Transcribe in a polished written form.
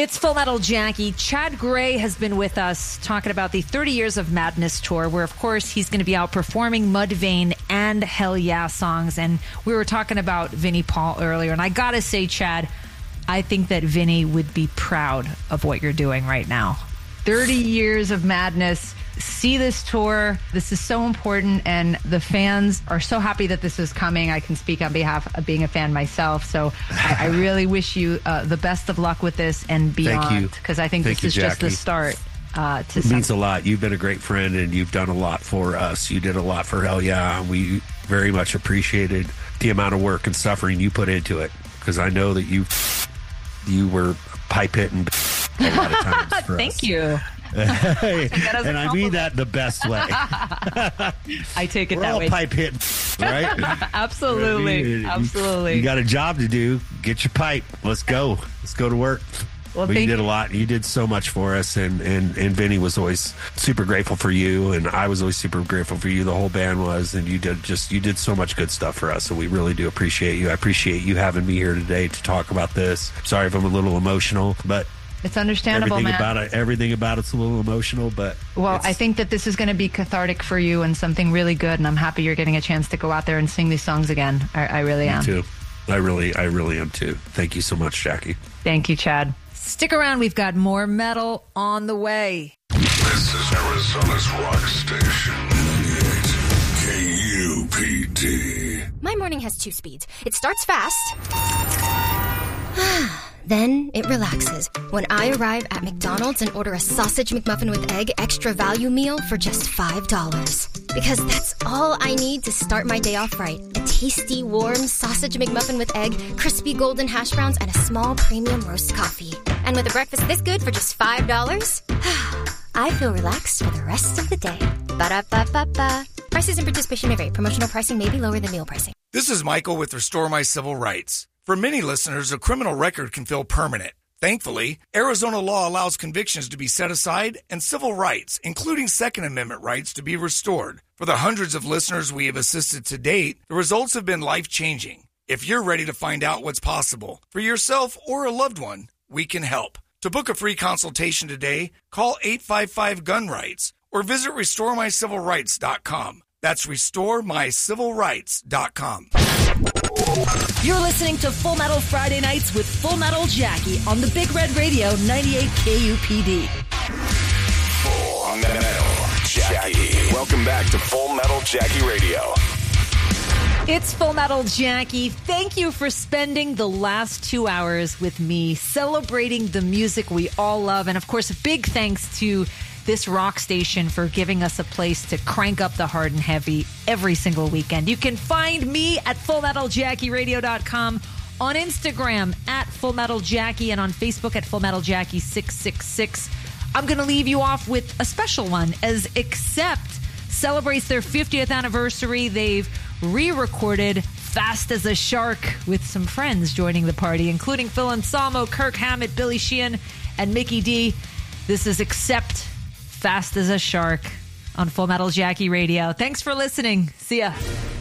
It's Full Metal Jackie. Chad Gray has been with us talking about the 30 Years of Madness tour, where, of course, he's going to be out performing Mudvayne and Hell Yeah songs. And we were talking about Vinnie Paul earlier. And I got to say, Chad, I think that Vinnie would be proud of what you're doing right now. 30 Years of Madness. See this tour. This is so important, and the fans are so happy that this is coming. I can speak on behalf of being a fan myself, so I really wish you the best of luck with this and beyond, because I think this is just the start. It means a lot. You've been a great friend, and you've done a lot for us. You did a lot for Hell Yeah. We very much appreciated the amount of work and suffering you put into it, because I know that you were pipe hitting a lot of times for Thank us. you. Hey, and I mean that the best way. I take it We're that all way. pipe hitting, right? Absolutely. Absolutely. You got a job to do. Get your pipe. Let's go. Let's go to work. Well, but you did a lot. You did so much for us, and Vinny was always super grateful for you, and I was always super grateful for you. The whole band was, and you did so much good stuff for us, so we really do appreciate you. I appreciate you having me here today to talk about this. Sorry if I'm a little emotional, but it's understandable, everything about it's a little emotional, but I think that this is going to be cathartic for you and something really good, and I'm happy you're getting a chance to go out there and sing these songs again. I really am. Me too. I really am too. Thank you so much, Jackie. Thank you, Chad. Stick around. We've got more metal on the way. This is Arizona's rock station, 98 KUPD. My morning has two speeds. It starts fast. Then it relaxes when I arrive at McDonald's and order a sausage McMuffin with egg extra value meal for just $5. Because that's all I need to start my day off right. A tasty, warm sausage McMuffin with egg, crispy golden hash browns, and a small premium roast coffee. And with a breakfast this good for just $5, I feel relaxed for the rest of the day. Ba-da-ba-ba-ba. Prices and participation may vary. Promotional pricing may be lower than meal pricing. This is Michael with Restore My Civil Rights. For many listeners, a criminal record can feel permanent. Thankfully, Arizona law allows convictions to be set aside and civil rights, including Second Amendment rights, to be restored. For the hundreds of listeners we have assisted to date, the results have been life-changing. If you're ready to find out what's possible for yourself or a loved one, we can help. To book a free consultation today, call 855-GUN-RIGHTS or visit RestoreMyCivilRights.com. That's RestoreMyCivilRights.com. You're listening to Full Metal Friday Nights with Full Metal Jackie on the Big Red Radio 98 KUPD. Full Metal Jackie. Welcome back to Full Metal Jackie Radio. It's Full Metal Jackie. Thank you for spending the last 2 hours with me, celebrating the music we all love. And of course, a big thanks to this rock station for giving us a place to crank up the hard and heavy every single weekend. You can find me at FullMetalJackieRadio.com, on Instagram at FullMetalJackie, and on Facebook at FullMetalJackie666. I'm going to leave you off with a special one, as Accept celebrates their 50th anniversary. They've re-recorded Fast as a Shark with some friends joining the party, including Phil Anselmo, Kirk Hammett, Billy Sheehan, and Mickey D. This is Accept, Fast as a Shark on Full Metal Jackie Radio. Thanks for listening. See ya.